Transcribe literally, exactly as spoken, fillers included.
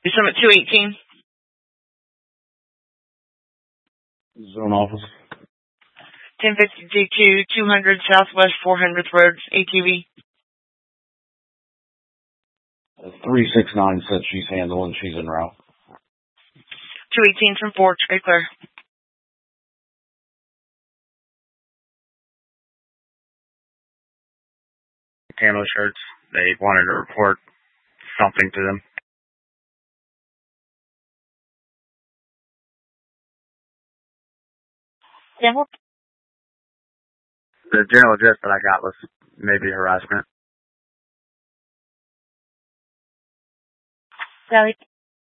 You summit two eighteen. Zone office. ten fifty-two, two hundred Southwest four hundredth Road, A T V. three six nine said she's handling. She's en route. two eighteen from four, very clear. Camo shirts. They wanted to report something to them. Yeah. The general gist that I got was maybe harassment. Sally.